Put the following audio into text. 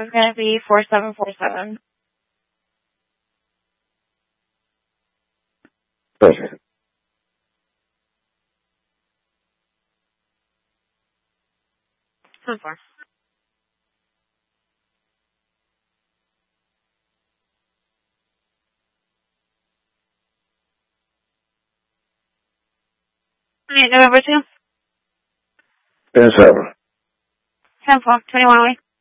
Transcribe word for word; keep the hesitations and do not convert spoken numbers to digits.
is going to be four seven four seven. Perfect. So far. All right, November two. ten seven. ten four, twenty-one away.